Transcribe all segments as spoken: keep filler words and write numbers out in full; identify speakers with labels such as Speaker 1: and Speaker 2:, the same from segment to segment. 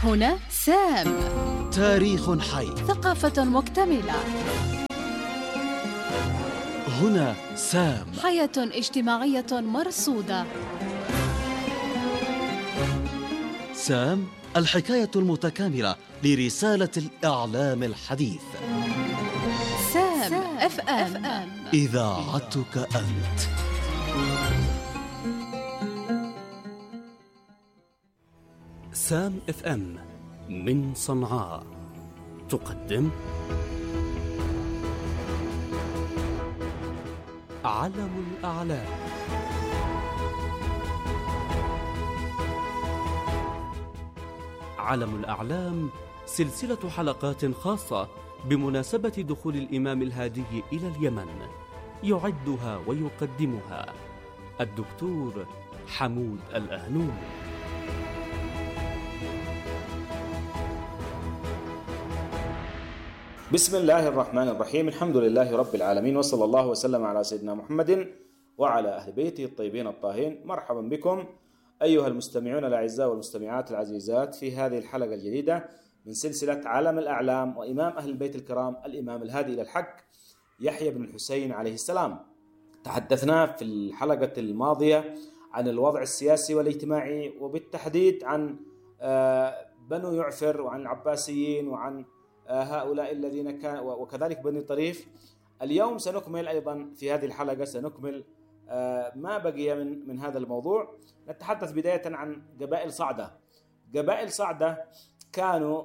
Speaker 1: هنا سام.
Speaker 2: تاريخ حي،
Speaker 1: ثقافة مكتملة.
Speaker 2: هنا سام.
Speaker 1: حياة اجتماعية مرصودة.
Speaker 2: سام، الحكاية المتكاملة لرسالة الإعلام الحديث.
Speaker 1: سام اف ام،
Speaker 2: إذاعتك أنت.
Speaker 3: سام اف ام من صنعاء تقدم علم الأعلام. علم الأعلام سلسلة حلقات خاصة بمناسبة دخول الإمام الهادي إلى اليمن، يعدها ويقدمها الدكتور حمود الأهنون.
Speaker 4: بسم الله الرحمن الرحيم، الحمد لله رب العالمين، وصلى الله وسلم على سيدنا محمد وعلى أهل بيته الطيبين الطاهرين. مرحبا بكم أيها المستمعون الأعزاء والمستمعات العزيزات في هذه الحلقة الجديدة من سلسلة علم الأعلام وإمام أهل البيت الكرام الإمام الهادي إلى الحق يحيى بن الحسين عليه السلام. تحدثنا في الحلقة الماضية عن الوضع السياسي والاجتماعي، وبالتحديد عن بنو يعفر وعن العباسيين وعن هؤلاء الذين كان، وكذلك بني طريف. اليوم سنكمل أيضا في هذه الحلقة سنكمل ما بقي من من هذا الموضوع. نتحدث بداية عن قبائل صعدة. قبائل صعدة كانوا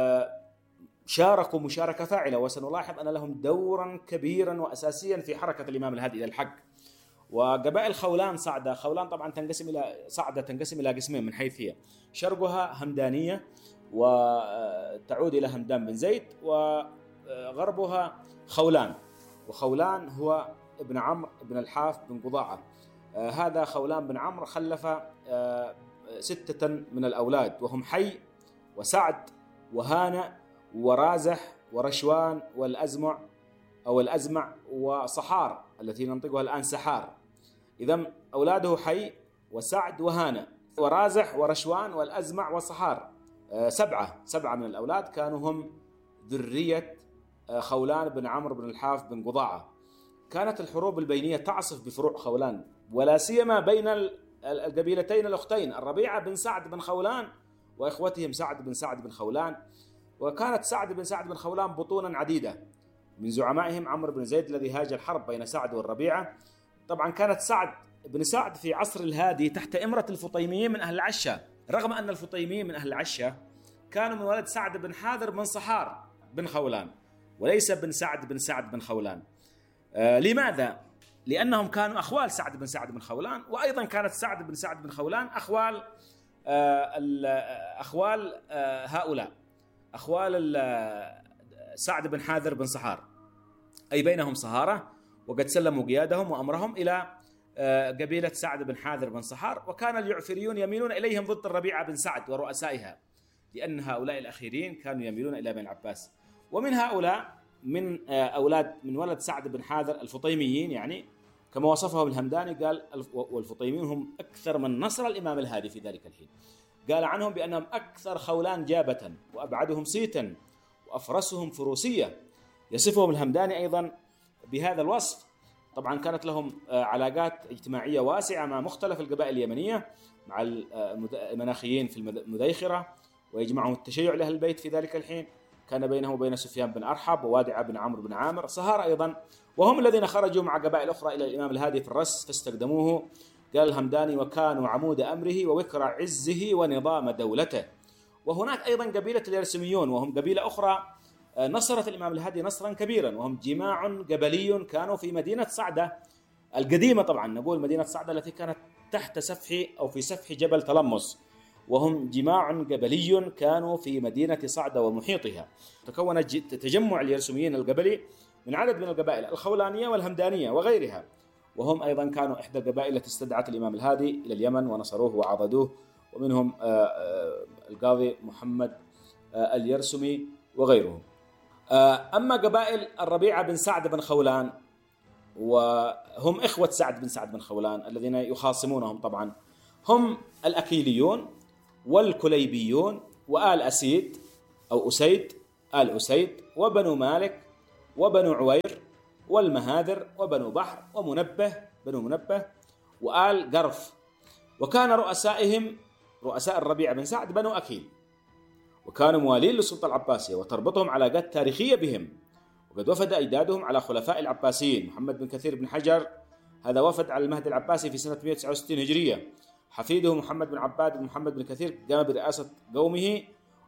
Speaker 4: شاركوا مشاركة فاعلة، وسنلاحظ أن لهم دورا كبيرا وأساسيا في حركة الإمام الهادي إلى الحق. وقبائل خولان صعدة، خولان طبعا تنقسم إلى صعدة تنقسم إلى قسمين من حيث هي شرقها همدانية وتعود إلى همدان بن زيد، وغربها خولان، وخولان هو ابن عمرو بن الحاف بن قضاعة. آه هذا خولان بن عمرو خلف آه ستة من الأولاد، وهم حي وسعد وهانة ورازح ورشوان والأزمع أو الأزمع وصحار التي ننطقها الآن سحار. إذن أولاده حي وسعد وهانة ورازح ورشوان والأزمع وصحار. آه سبعة سبعة من الأولاد كانوا هم ذرية آه خولان بن عمرو بن الحاف بن قضاعة. كانت الحروب البينية تعصف بفروع خولان، ولا سيما بين القبيلتين الأختين الربيعة بن سعد بن خولان وإخوتهم سعد بن سعد بن خولان. وكانت سعد بن سعد بن خولان بطونا عديدة، من زعمائهم عمرو بن زيد الذي هاج الحرب بين سعد والربيعة. طبعا كانت سعد بن سعد في عصر الهادي تحت إمرة الفطيميين من أهل العشة، رغم أن الفطيميين من أهل العشة كانوا من ولد سعد بن حاذر بن صحار بن خولان، وليس بن سعد بن سعد بن خولان. آه لماذا؟ لأنهم كانوا أخوال سعد بن سعد بن خولان، وأيضا كانت سعد بن سعد بن خولان أخوال آه أخوال آه هؤلاء أخوال سعد بن حاذر بن صحار، أي بينهم صهارة، وقد سلموا قيادهم وأمرهم إلى آه قبيلة سعد بن حاذر بن صحار. وكان اليعفريون يميلون إليهم ضد الربيعة بن سعد ورؤسائها، لأن هؤلاء الأخيرين كانوا يميلون إلى بن عباس. ومن هؤلاء من أولاد من ولد سعد بن حاذر الفطيميين، يعني كما وصفهم الهمداني قال والفطيميين هم أكثر من نصر الإمام الهادي في ذلك الحين. قال عنهم بأنهم أكثر خولان جابة وأبعدهم صيتا وأفرسهم فروسية. يصفهم الهمداني أيضا بهذا الوصف. طبعا كانت لهم علاقات اجتماعية واسعة مع مختلف القبائل اليمنية، مع المناخيين في المديخرة، ويجمعهم التشيع لأهل البيت في ذلك الحين. كان بينه وبين سفيان بن أرحب ووادع بن عمرو بن عامر صهار أيضا، وهم الذين خرجوا مع قبائل أخرى إلى الإمام الهادي في الرس فاستخدموه. قال الهمداني وكانوا عمود أمره ووكر عزه ونظام دولته. وهناك أيضا قبيلة اليرسميون، وهم قبيلة أخرى نصرت الإمام الهادي نصرا كبيرا، وهم جماع قبلي كانوا في مدينة صعدة القديمة. طبعا نقول مدينة صعدة التي كانت تحت سفح أو في سفح جبل تلمس، وهم جماع قبلي كانوا في مدينة صعدة ومحيطها. تكون تجمع اليرسميين القبلي من عدد من القبائل الخولانية والهمدانية وغيرها، وهم أيضا كانوا إحدى القبائل التي استدعت الإمام الهادي إلى اليمن ونصروه وعضدوه، ومنهم القاضي محمد اليرسمي وغيرهم. أما قبائل الربيعة بن سعد بن خولان، وهم إخوة سعد بن سعد بن خولان الذين يخاصمونهم، طبعا هم الأكيليون والكليبيون وآل أسيد أو أسيد، آل أسيد، وبنو مالك، وبنو عوير، والمهاذر، وبنو بحر، ومنبه، بنو منبه، وآل قرف. وكان رؤسائهم رؤساء الربيع بن سعد بنو أكيل، وكانوا موالين للسلطة العباسية وتربطهم علاقات تاريخية بهم، وقد وفد أجدادهم على خلفاء العباسيين. محمد بن كثير بن حجر هذا وفد على المهدي العباسي في سنة مئة وتسعة وستين هجرية. حفيده محمد بن عباد بن محمد بن كثير قام برئاسة قومه،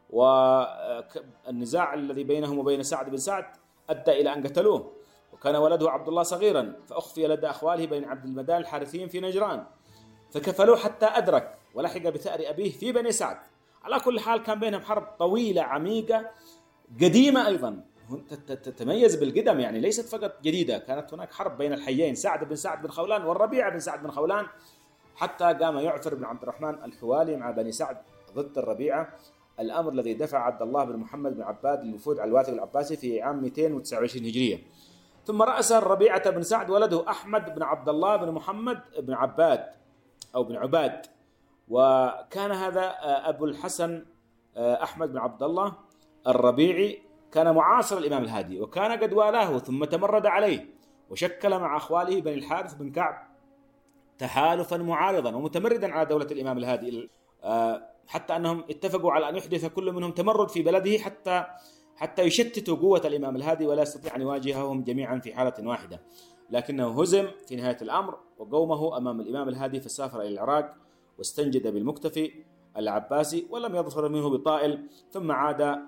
Speaker 4: والنزاع الذي بينهم وبين سعد بن سعد أدى إلى أن قتلوه. وكان ولده عبد الله صغيرا فأخفي لدى أخواله بين عبد المدان الحارثيين في نجران، فكفلوه حتى أدرك ولحق بثأر أبيه في بني سعد. على كل حال كان بينهم حرب طويلة عميقة قديمة أيضا تتميز بالقدم، يعني ليست فقط جديدة، كانت هناك حرب بين الحيين سعد بن سعد بن خولان والربيع بن سعد بن خولان، حتى قام يعفر بن عبد الرحمن الحوالي مع بني سعد ضد الربيعة، الأمر الذي دفع عبد الله بن محمد بن عباد للوفود على الواتي العباسي في عام مئتين وتسعة وعشرين هجرية. ثم رأس الربيعة بن سعد ولده أحمد بن عبد الله بن محمد بن عباد أو بن عباد، وكان هذا أبو الحسن أحمد بن عبد الله الربيعي، كان معاصر الإمام الهادي، وكان قد والاه ثم تمرد عليه، وشكل مع أخواله بني الحارث بن كعب تحالفا معارضا ومتمردا على دولة الإمام الهادي، حتى أنهم اتفقوا على أن يحدث كل منهم تمرد في بلده حتى حتى يشتتوا قوة الإمام الهادي ولا يستطيع أن يواجههم جميعا في حالة واحدة. لكنه هزم في نهاية الأمر وقومه أمام الإمام الهادي، فسافر إلى العراق واستنجد بالمكتفي العباسي ولم يظفر منه بطائل، ثم عاد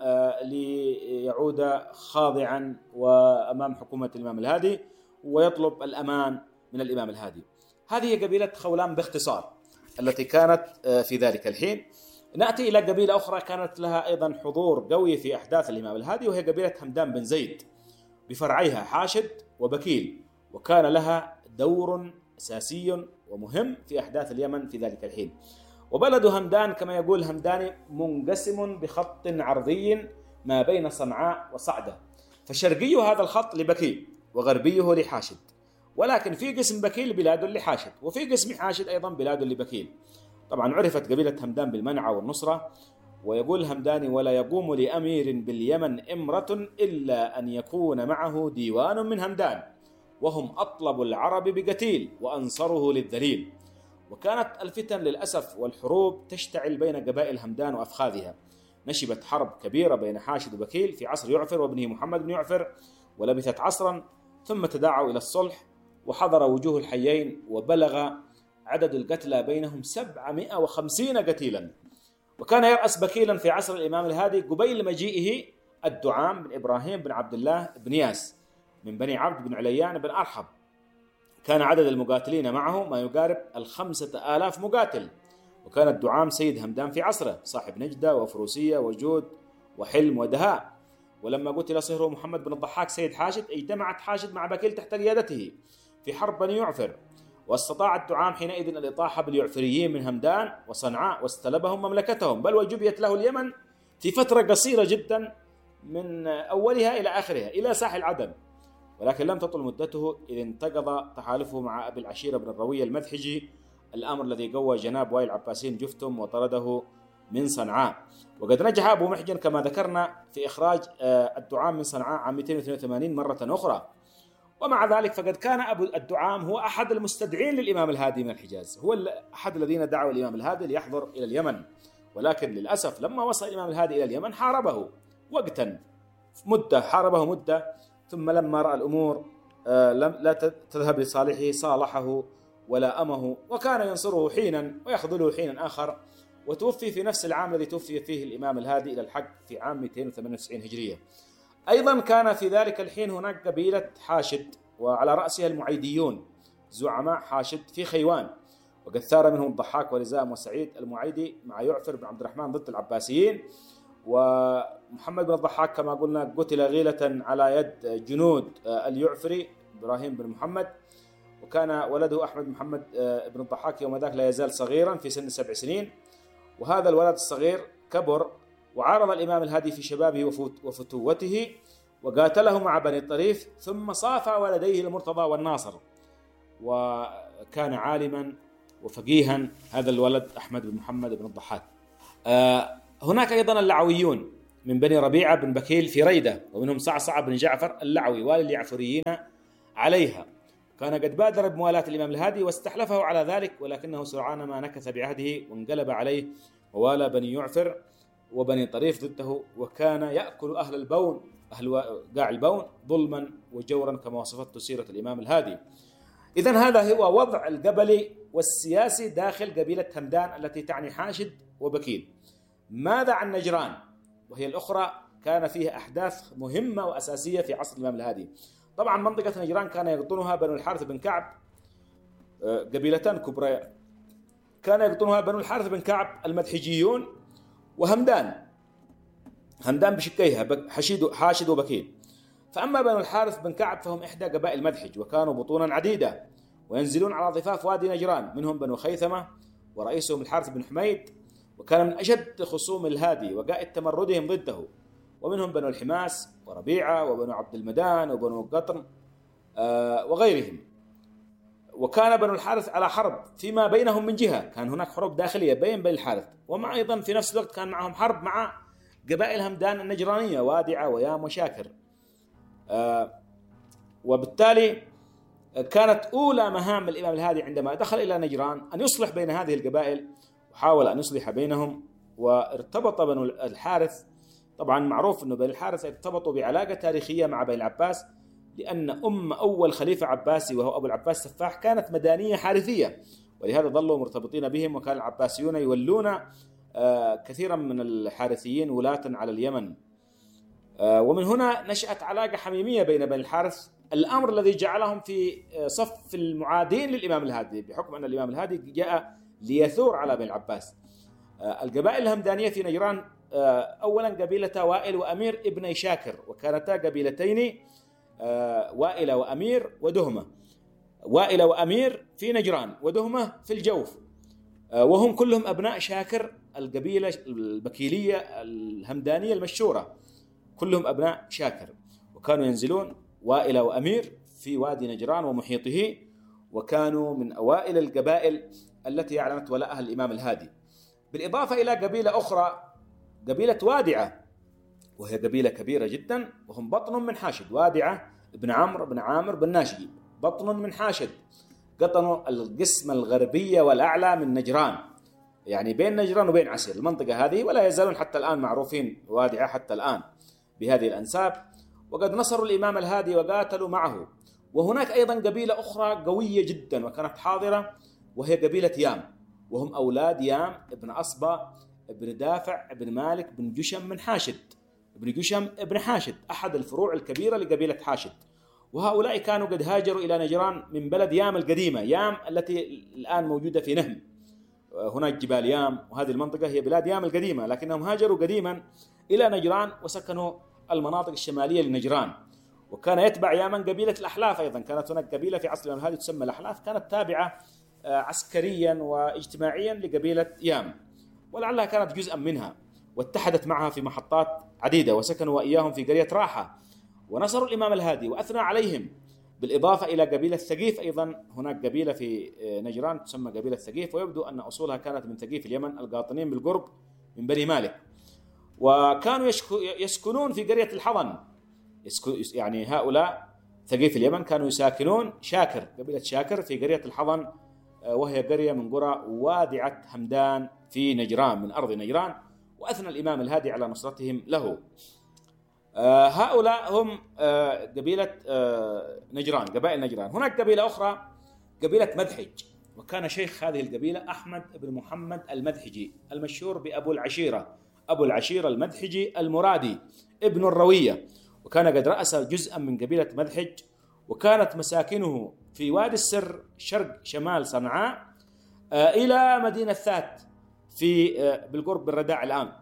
Speaker 4: ليعود خاضعا وأمام حكومة الإمام الهادي ويطلب الأمان من الإمام الهادي. هذه قبيلة خولان باختصار التي كانت في ذلك الحين. نأتي إلى قبيلة أخرى كانت لها أيضا حضور قوي في أحداث الإمام الهادي، وهي قبيلة همدان بن زيد بفرعيها حاشد وبكيل، وكان لها دور أساسي ومهم في أحداث اليمن في ذلك الحين. وبلد همدان كما يقول همداني منقسم بخط عرضي ما بين صنعاء وصعدة، فشرقي هذا الخط لبكيل وغربيه لحاشد، ولكن في قسم بكيل بلاد لحاشد، وفي قسم حاشد أيضا بلاد لبكيل. طبعا عرفت قبيلة همدان بالمنعة والنصرة. ويقول همداني: ولا يقوم لأمير باليمن إمرة إلا أن يكون معه ديوان من همدان، وهم أطلب العرب بقتيل وأنصره للذليل. وكانت الفتن للأسف والحروب تشتعل بين قبائل همدان وأفخاذها. نشبت حرب كبيرة بين حاشد وبكيل في عصر يعفر وابنه محمد بن يعفر، ولبثت عصرا ثم تداعوا إلى الصلح وحضر وجوه الحيين، وبلغ عدد القتلى بينهم سبعمائة وخمسين قتيلا. وكان يرأس بكيلا في عصر الإمام الهادي قبيل مجيئه الدعام بن إبراهيم بن عبد الله بن ياس من بني عبد بن عليان بن أرحب. كان عدد المقاتلين معه ما يقارب الخمسة آلاف مقاتل. وكان الدعام سيد همدان في عصره، صاحب نجدة وفروسية وجود وحلم ودهاء. ولما قتل صهره محمد بن الضحاك سيد حاشد، اجتمعت حاشد مع بكيل تحت قيادته في حرب بني يعفر، واستطاع الدعام حينئذ الإطاحة باليعفريين من همدان وصنعاء واستلبهم مملكتهم، بل وجبيت له اليمن في فترة قصيرة جدا من أولها إلى آخرها إلى ساحل عدن. ولكن لم تطل مدته إذ انتقض تحالفه مع أبي العشيرة بن الروية المذحجي، الأمر الذي قوى جناب وايل العباسيين جفتم وطرده من صنعاء. وقد نجح أبو محجن كما ذكرنا في إخراج الدعام من صنعاء عام مئتين واثنين وثمانين مرة أخرى. ومع ذلك فقد كان أبو الدعام هو أحد المستدعين للإمام الهادي من الحجاز، هو أحد الذين دعوا الإمام الهادي ليحضر إلى اليمن. ولكن للأسف لما وصل الإمام الهادي إلى اليمن حاربه وقتا مدة حاربه مدة ثم لما رأى الأمور لا تذهب لصالحه صالحه ولا أمه، وكان ينصره حينا ويخذله حينا آخر، وتوفي في نفس العام الذي توفي فيه الإمام الهادي إلى الحق في عام مئتين وثمانية وتسعين هجرية. أيضا كان في ذلك الحين هناك قبيلة حاشد وعلى رأسها المعيديون زعماء حاشد في خيوان، وقد ثار منهم الضحاك ورزام وسعيد المعيدي مع يعفر بن عبد الرحمن ضد العباسيين. ومحمد بن الضحاك كما قلنا قتل غيلة على يد جنود اليعفري إبراهيم بن محمد، وكان ولده أحمد محمد بن الضحاك يوم ذاك لا يزال صغيرا في سن سبع سنين. وهذا الولد الصغير كبر وعارض الإمام الهادي في شبابه وفتوته وقاتله مع بني الطريف، ثم صافى ولديه المرتضى والناصر، وكان عالما وفقيها هذا الولد أحمد بن محمد بن الضحاك. هناك أيضا اللعويون من بني ربيعة بن بكيل في ريدة، ومنهم صعصع بن جعفر اللعوي والي اليعفريين عليها. كان قد بادر بموالاة الإمام الهادي واستحلفه على ذلك، ولكنه سرعان ما نكث بعهده وانقلب عليه ووالى بني يعفر وبني طريف ضده، وكان يأكل أهل البون أهل قاع البون ظلما وجورا كما وصفته سيرة الإمام الهادي. إذن هذا هو وضع القبلي والسياسي داخل قبيلة همدان التي تعني حاشد وبكيل. ماذا عن نجران وهي الأخرى؟ كان فيها أحداث مهمة وأساسية في عصر الإمام الهادي. طبعا منطقة نجران كان يقطنها بنو الحارث بن كعب، قبيلتان كبرى كان يقطنها بنو الحارث بن كعب المدحجيون وهمدان، همدان بشكيها حشيد حاشد وبكيل. فأما بنو الحارث بن كعب فهم إحدى قبائل مدحج، وكانوا بطونا عديدة وينزلون على ضفاف وادي نجران، منهم بنو خيثمة ورئيسهم الحارث بن حميد، وكان من أشد خصوم الهادي وقائد تمردهم ضده، ومنهم بنو الحماس وربيعة وبنو عبد المدان وبنو قطن آه وغيرهم. وكان بنو الحارث على حرب فيما بينهم من جهة، كان هناك حروب داخلية بين بني الحارث، ومع أيضا في نفس الوقت كان معهم حرب مع قبائل همدان النجرانية وادعة ويام وشاكر. آه وبالتالي كانت أولى مهام الإمام الهادي عندما دخل إلى نجران أن يصلح بين هذه القبائل، وحاول أن يصلح بينهم. وارتبط بنو الحارث، طبعا معروف أنه بني الحارث ارتبطوا بعلاقة تاريخية مع بني العباس، لأن أم أول خليفة عباسي وهو أبو العباس سفاح كانت مدانية حارثية، ولهذا ظلوا مرتبطين بهم. وكان العباسيون يولون كثيرا من الحارثيين ولاة على اليمن، ومن هنا نشأت علاقة حميمية بين بني الحارث، الأمر الذي جعلهم في صف المعادين للإمام الهادي، بحكم أن الإمام الهادي جاء ليثور على بني العباس. القبائل الهمدانية في نجران أولا قبيلة وائل وأمير ابني شاكر، وكانتا قبيلتين وائل وأمير ودهمة، وائل وأمير في نجران ودهمة في الجوف، وهم كلهم أبناء شاكر القبيلة البكيلية الهمدانية المشهورة، كلهم أبناء شاكر. وكانوا ينزلون وائل وأمير في وادي نجران ومحيطه، وكانوا من أوائل القبائل التي أعلنت ولاءها الإمام الهادي. بالإضافة إلى قبيلة أخرى، قبيلة وادعة، وهي قبيلة كبيرة جدا، وهم بطن من حاشد. وادعة ابن عمرو بن عامر بن ناشدي بطن من حاشد، قطنوا القسم الغربية والأعلى من نجران، يعني بين نجران وبين عسير المنطقة هذه، ولا يزالون حتى الآن معروفين وادعة حتى الآن بهذه الأنساب. وقد نصروا الإمام الهادي وقاتلوا معه. وهناك أيضا قبيلة أخرى قوية جدا وكانت حاضرة، وهي قبيلة يام، وهم أولاد يام ابن أصبا ابن دافع ابن مالك بن جشم من حاشد، ابن جشم ابن حاشد أحد الفروع الكبيرة لقبيلة حاشد. وهؤلاء كانوا قد هاجروا إلى نجران من بلد يام القديمة، يام التي الآن موجودة في نهم، هناك جبال يام، وهذه المنطقة هي بلاد يام القديمة، لكنهم هاجروا قديما إلى نجران وسكنوا المناطق الشمالية لنجران. وكان يتبع ياما قبيلة الأحلاف أيضا، كانت هناك قبيلة في عصر الإمام الهادي تسمى الأحلاف، كانت تابعة عسكريا واجتماعيا لقبيلة يام، ولعلها كانت جزءا منها، واتحدت معها في محطات عديدة، وسكنوا وإياهم في قرية راحة، ونصروا الإمام الهادي وأثنى عليهم. بالإضافة إلى قبيلة ثقيف أيضا، هناك قبيلة في نجران تسمى قبيلة ثقيف، ويبدو أن أصولها كانت من ثقيف اليمن القاطنين بالقرب من بني مالك. وكانوا يسكنون في قرية الحضن، يعني هؤلاء ثقيف اليمن كانوا يساكنون شاكر، قبيلة شاكر في قرية الحضن، وهي قرية من قرى وادعة همدان في نجران من أرض نجران، وأثنى الإمام الهادي على نصرتهم له. هؤلاء هم قبيلة نجران، قبائل نجران. هناك قبيلة أخرى قبيلة مدحج، وكان شيخ هذه القبيلة أحمد بن محمد المدحجي المشهور بأبو العشيرة، أبو العشيرة المدحجي المرادي ابن الروية، وكان قد رأس جزءا من قبيلة مدحج، وكانت مساكنه في وادي السر شرق شمال صنعاء إلى مدينة ثات في بالقرب بالرداع الآن.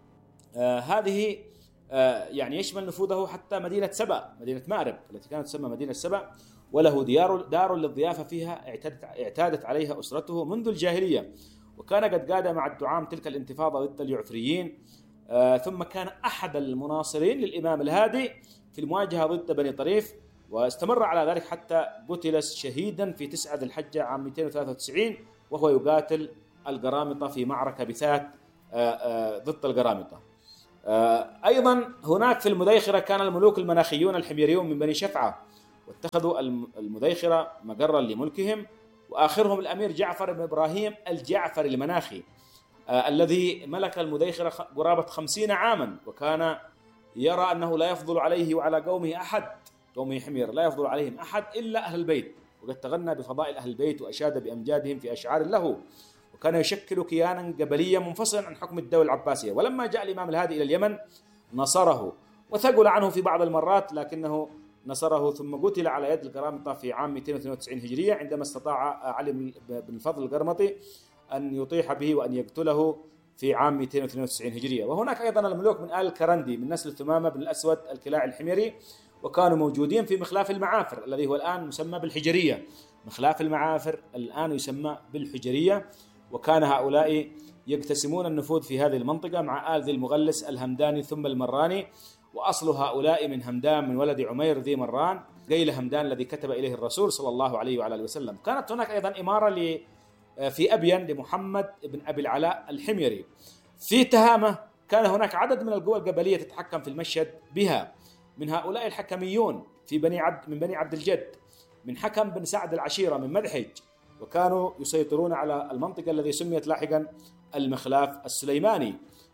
Speaker 4: هذه يعني يشمل نفوذه حتى مدينة سبأ، مدينة مأرب التي كانت تسمى مدينة سبأ، وله ديار دار للضيافة فيها اعتادت, اعتادت عليها أسرته منذ الجاهلية، وكان قد قاد مع الدعام تلك الانتفاضة ضد اليعفريين. آه ثم كان أحد المناصرين للإمام الهادي في المواجهة ضد بني طريف، واستمر على ذلك حتى قتل شهيدا في تسعة ذي الحجة عام مئتين وثلاثة وتسعين وهو يقاتل القرامطة في معركة بثات ضد القرامطة. أيضا هناك في المديخرة كان الملوك المناخيون الحميريون من بني شفعة، واتخذوا المديخرة مقرا لملكهم، وآخرهم الأمير جعفر بن إبراهيم الجعفري المناخي الذي ملك المديخرة قرابة خمسين عاما، وكان يرى أنه لا يفضل عليه وعلى قومه أحد، قومه حمير لا يفضل عليهم أحد إلا أهل البيت، وقد تغنى بفضائل أهل البيت وأشاد بأمجادهم في أشعار له، وكان يشكل كيانا قبليا منفصلا عن حكم الدولة العباسية. ولما جاء الإمام الهادي إلى اليمن نصره، وثقل عنه في بعض المرات، لكنه نصره، ثم قتل على يد القرامطة في عام مئتين واثنين وتسعين هجرية، عندما استطاع علي بن الفضل القرمطي أن يطيح به وأن يقتله في عام مئتين واثنين وتسعين هجرية. وهناك أيضا الملوك من آل الكرندي من نسل ثمامة بن الأسود الكلاعي الحميري، وكانوا موجودين في مخلاف المعافر الذي هو الآن مسمى بالحجرية. مخلاف المعافر الآن يسمى بالحجرية، وكان هؤلاء يقتسمون النفوذ في هذه المنطقة مع آل ذي المغلس الهمداني ثم المراني، وأصل هؤلاء من همدان من ولد عمير ذي مران قيل همدان الذي كتب إليه الرسول صلى الله عليه وعلى آله وسلم. كانت هناك أيضا إمارة ل في أبين لمحمد بن أبي العلاء الحميري. في تهامة كان هناك عدد من القوى القبلية تتحكم في المشهد بها، من هؤلاء الحكميون في بني عبد من بني عبد الجد، من حكم بن سعد العشيرة من مدحج، وكانوا يسيطرون على المنطقة الذي سميت لاحقا المخلاف السليماني.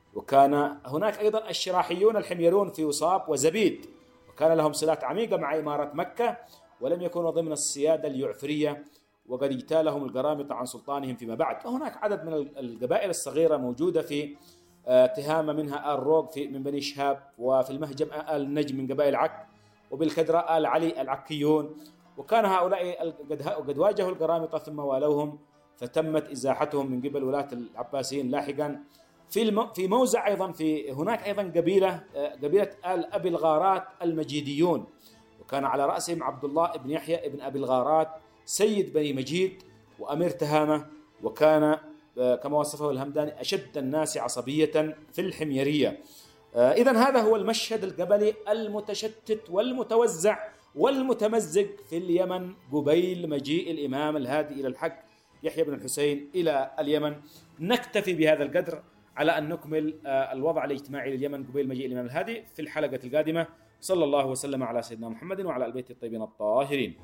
Speaker 4: وكان هناك أيضا الشراحيون الحميرون في وصاب وزبيد، وكان لهم صلات عميقة مع إمارة مكة، ولم يكونوا ضمن السيادة اليعفرية، وقد اجتالهم القرامطة عن سلطانهم فيما بعد. وهناك عدد من القبائل الصغيرة موجودة في تهامة، منها آل روق في من بني شهاب، وفي المهجم آل النجم من قبائل عك، وبالكدرة آل علي العكيون. وكان هؤلاء قد واجهوا القرامطة ثم والوهم، فتمت إزاحتهم من قبل ولاة العباسيين لاحقا. في في موزع أيضا في هناك أيضا قبيلة قبيلة آل أبي الغارات المجيديون، وكان على رأسهم عبد الله بن يحيى بن أبي الغارات سيد بني مجيد وأمير تهامة، وكان كما وصفه الهمداني أشد الناس عصبية في الحميرية. إذن هذا هو المشهد القبلي المتشتت والمتوزع والمتمزق في اليمن قبيل مجيء الإمام الهادي إلى الحق يحيى بن الحسين إلى اليمن. نكتفي بهذا القدر على أن نكمل الوضع الاجتماعي لليمن قبيل مجيء الإمام الهادي في الحلقة القادمة. صلى الله وسلم على سيدنا محمد وعلى البيت الطيبين الطاهرين.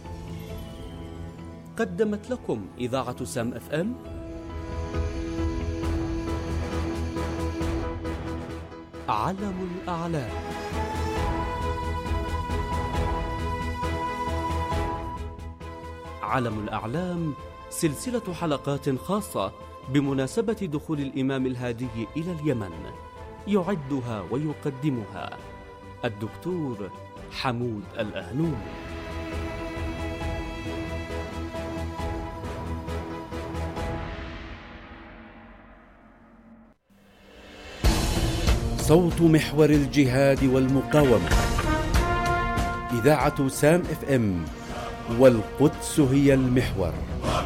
Speaker 3: قدمت لكم إذاعة سام اف ام علم الأعلام. علم الأعلام سلسلة حلقات خاصة بمناسبة دخول الإمام الهادي إلى اليمن، يعدها ويقدمها الدكتور حمود الأهنوم.
Speaker 5: صوت محور الجهاد والمقاومة، إذاعة سام اف ام، والقدس هي المحور.